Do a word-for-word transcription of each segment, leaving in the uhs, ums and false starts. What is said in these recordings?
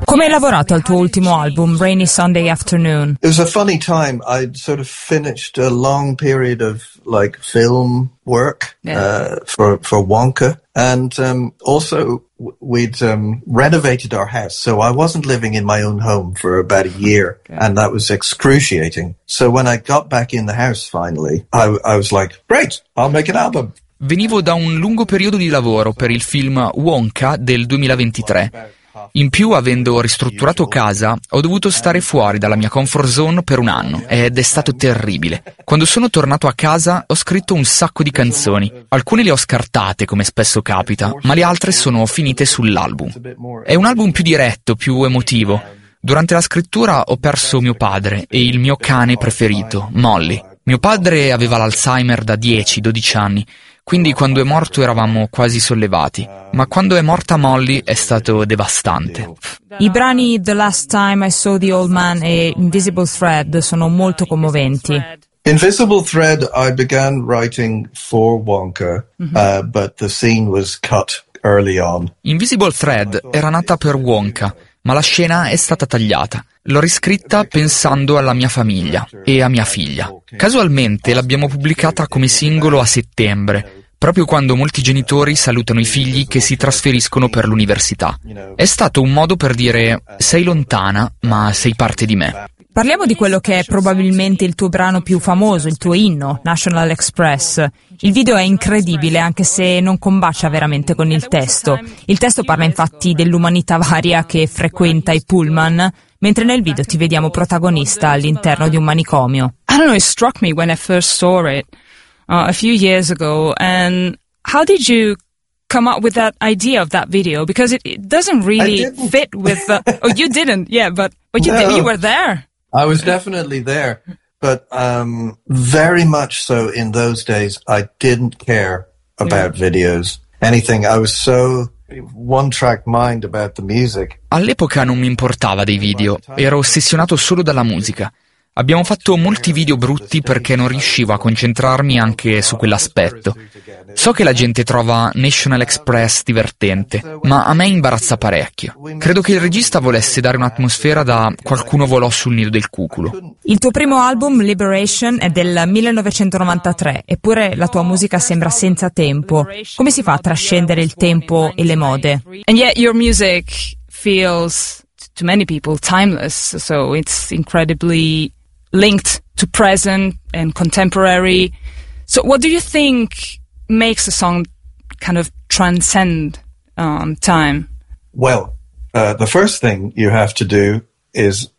Come hai lavorato al tuo ultimo album, Rainy Sunday Afternoon? It was a funny time. I'd sort of finished a long period of like film work yeah. uh, for for Wonka, and um, also we'd um, renovated our house. So I wasn't living in my own home for about a year, okay. and that was excruciating. So when I got back in the house finally, I, I was like, great, I'll make an album. Venivo da un lungo periodo di lavoro per il film Wonka del duemilaventitré. In più, avendo ristrutturato casa, ho dovuto stare fuori dalla mia comfort zone per un anno ed è stato terribile. Quando sono tornato a casa ho scritto un sacco di canzoni. Alcune le ho scartate, come spesso capita, ma le altre sono finite sull'album. È un album più diretto, più emotivo. Durante la scrittura ho perso mio padre e il mio cane preferito, Molly. Mio padre aveva l'Alzheimer da dieci dodici anni, quindi quando è morto eravamo quasi sollevati, ma quando è morta Molly è stato devastante. I brani The Last Time I Saw the Old Man e Invisible Thread sono molto commoventi. Invisible Thread I began writing for Wonka, mm-hmm. uh, but the scene was cut early on. Invisible Thread era nata per Wonka, ma la scena è stata tagliata. L'ho riscritta pensando alla mia famiglia e a mia figlia. Casualmente l'abbiamo pubblicata come singolo a settembre, proprio quando molti genitori salutano i figli che si trasferiscono per l'università. È stato un modo per dire: sei lontana, ma sei parte di me. Parliamo di quello che è probabilmente il tuo brano più famoso, il tuo inno, National Express. Il video è incredibile, anche se non combacia veramente con il testo. Il testo parla infatti dell'umanità varia che frequenta i pullman, mentre nel video ti vediamo protagonista all'interno di un manicomio. I don't know, it struck me when I first saw it uh, a few years ago, and how did you come up with that idea of that video? Because it, it doesn't really fit with the... Oh, you didn't, yeah, but, but you, no. did, you were there. I was definitely there, but um, very much so in those days, I didn't care about yeah. videos, anything. I was so one-track mind about the music. All'epoca non mi importava dei video, ero ossessionato solo dalla musica. Abbiamo fatto molti video brutti perché non riuscivo a concentrarmi anche su quell'aspetto. So che la gente trova National Express divertente, ma a me imbarazza parecchio. Credo che il regista volesse dare un'atmosfera da Qualcuno volò sul nido del cuculo. Il tuo primo album, Liberation, è del millenovecentonovantatré, eppure la tua musica sembra senza tempo. Come si fa a trascendere il tempo e le mode? And yet your music feels, to many people, timeless, so it's incredibly linked to present and contemporary. So what do you think makes a song kind of transcend um, time? Well, uh, the first thing you have to do is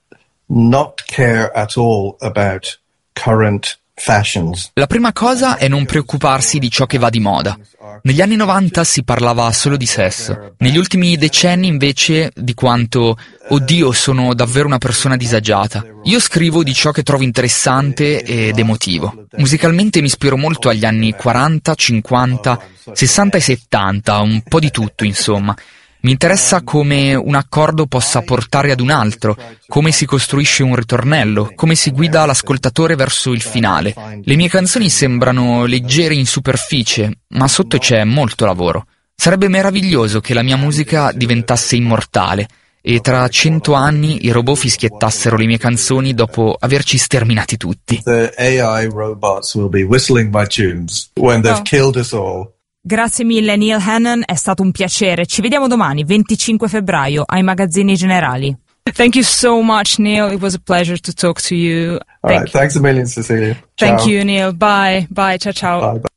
not care at all about current fashions. La prima cosa è non preoccuparsi di ciò che va di moda. Negli anni novanta si parlava solo di sesso. Negli ultimi decenni invece di quanto oddio, sono davvero una persona disagiata. Io scrivo di ciò che trovo interessante ed emotivo. Musicalmente mi ispiro molto agli anni quaranta, cinquanta, sessanta e settanta, un po' di tutto insomma. Mi interessa come un accordo possa portare ad un altro, come si costruisce un ritornello, come si guida l'ascoltatore verso il finale. Le mie canzoni sembrano leggere in superficie, ma sotto c'è molto lavoro. Sarebbe meraviglioso che la mia musica diventasse immortale e tra cento anni i robot fischiettassero le mie canzoni dopo averci sterminati tutti. The A I robots will be whistling my tunes when they've killed us all. Grazie mille Neil Hannon, è stato un piacere. Ci vediamo domani, venticinque febbraio, ai Magazzini Generali. Thank you so much, Neil. It was a pleasure to talk to you. All right, thanks a million, Cecilia. Thank ciao. you, Neil. Bye. Bye. Ciao, ciao. Bye, bye.